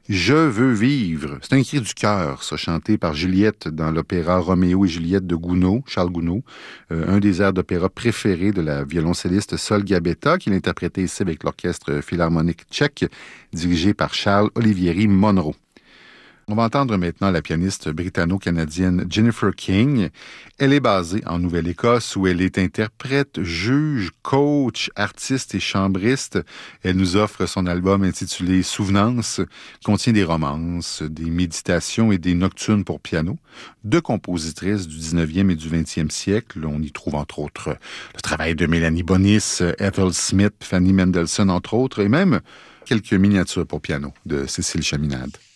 Je veux vivre. C'est un cri du cœur, ça, chanté par Juliette dans l'opéra Roméo et Juliette de Gounod, Charles Gounod, un des airs d'opéra préférés de la violoncelliste Sol Gabetta, qu'il interprétait ici avec l'Orchestre philharmonique tchèque, dirigé par Charles Olivieri Monroe. On va entendre maintenant la pianiste britanno-canadienne Jennifer King. Elle est basée en Nouvelle-Écosse où elle est interprète, juge, coach, artiste et chambriste. Elle nous offre son album intitulé Souvenance, qui contient des romances, des méditations et des nocturnes pour piano. Deux compositrices du 19e et du 20e siècle. On y trouve entre autres le travail de Mélanie Bonis, Ethel Smith, Fanny Mendelssohn entre autres, et même quelques miniatures pour piano de Cécile Chaminade.